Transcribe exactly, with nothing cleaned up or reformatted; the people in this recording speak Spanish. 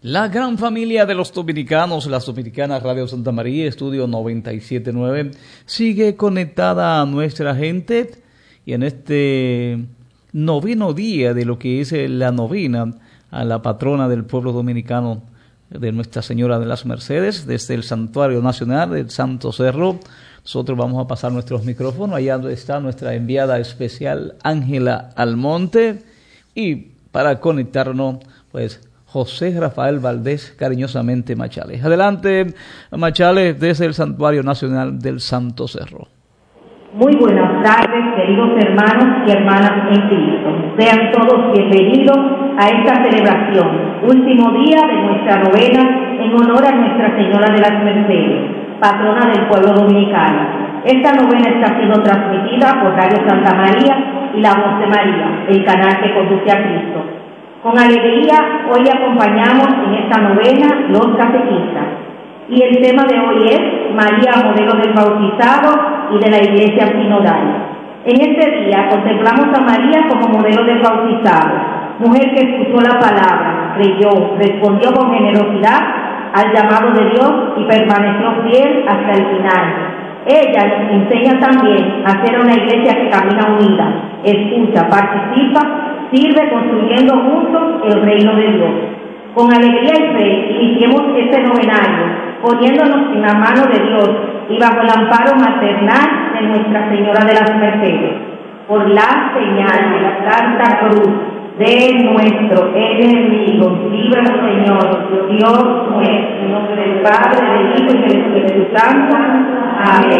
La gran familia de los dominicanos, las dominicanas Radio Santa María, Estudio noventa y siete punto nueve, sigue conectada a nuestra gente y en este noveno día de lo que es la novena a la patrona del pueblo dominicano, de Nuestra Señora de las Mercedes, desde el Santuario Nacional del Santo Cerro. Nosotros vamos a pasar nuestros micrófonos. Allá está nuestra enviada especial Ángela Almonte, y para conectarnos, pues José Rafael Valdés, cariñosamente Machales. Adelante, Machales, desde el Santuario Nacional del Santo Cerro. Muy buenas tardes, queridos hermanos y hermanas en Cristo. Sean todos bienvenidos a esta celebración, último día de nuestra novena en honor a Nuestra Señora de las Mercedes, patrona del pueblo dominicano. Esta novena está siendo transmitida por Radio Santa María y La Voz de María, el canal que conduce a Cristo. Con alegría, hoy acompañamos en esta novena los catequistas. Y el tema de hoy es María, modelo del bautizado y de la Iglesia sinodal. En este día contemplamos a María como modelo del bautizado, mujer que escuchó la palabra, creyó, respondió con generosidad al llamado de Dios y permaneció fiel hasta el final. Ella nos enseña también a ser una iglesia que camina unida, escucha, participa, sirve construyendo juntos el reino de Dios. Con alegría y fe iniciemos este novenario, poniéndonos en la mano de Dios y bajo el amparo maternal de Nuestra Señora de las Mercedes, por la señal de la Santa Cruz de nuestro enemigo. Líbranos, Señor, Dios nuestro, en nombre del Padre, del Hijo y del Espíritu Santo. Amén.